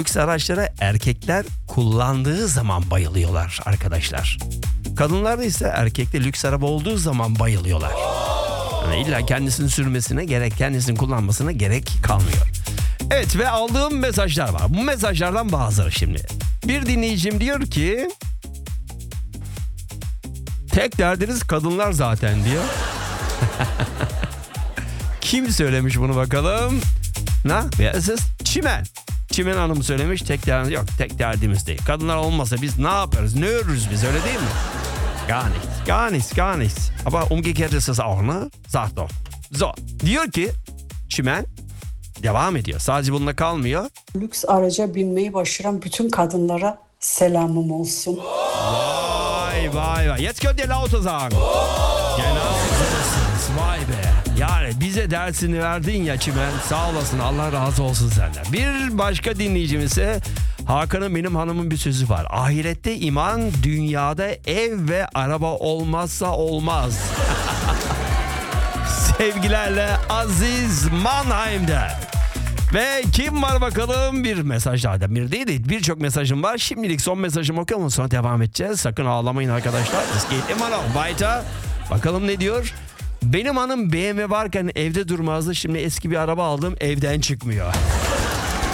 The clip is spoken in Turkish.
Lüks araçlara erkekler kullandığı zaman bayılıyorlar arkadaşlar. Kadınlar da ise erkekte lüks araba olduğu zaman bayılıyorlar. Yani illa kendisini sürmesine gerek, kendisini kullanmasına gerek kalmıyor. Evet ve aldığım mesajlar var. Bu mesajlardan bazıları şimdi. Bir dinleyicim diyor ki... Tek derdiniz kadınlar zaten diyor. Kim söylemiş bunu bakalım? Çimen. Çimen Hanım söylemiş. Tek derdimiz yok. Tek derdimiz değil. Kadınlar olmasa biz ne yaparız? Ne örürüz biz, öyle değil mi? Gar nichts. Aber umgekehrt ist es auch, ne? Sag doch. So. Diyor ki Çimen devam ediyor. Sadece bununla kalmıyor. Lüks araca binmeyi başaran bütün kadınlara selamım olsun. Vay. Jetzt könnt ihr lauter sagen. Genau so ist es. Vay be. Yani bize dersini verdin ya Çimen. Sağ olasın, Allah razı olsun senden. Bir başka dinleyicimiz ise Hakan'ın, benim hanımın bir sözü var. Ahirette iman, dünyada ev ve araba olmazsa olmaz. Sevgilerle Aziz Mannheim'de. Ve kim var bakalım? Bir mesaj daha. Bir değil, birçok mesajım var. Şimdilik son mesajımı okuyalım, sonra devam edeceğiz. Sakın ağlamayın arkadaşlar. Es geht immer noch weiter. Bakalım ne diyor? Benim hanım BMW varken evde durmazdı. Şimdi eski bir araba aldım, evden çıkmıyor.